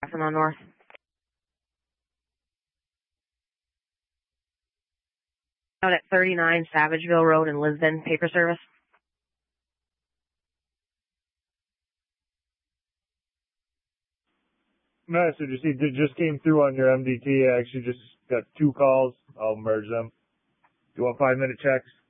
From on north. Out at 39 Savageville Road in Lisbon, paper service. Message, you see, just came through on your MDT. I actually just got 2 calls. I'll merge them. You want 5-minute checks?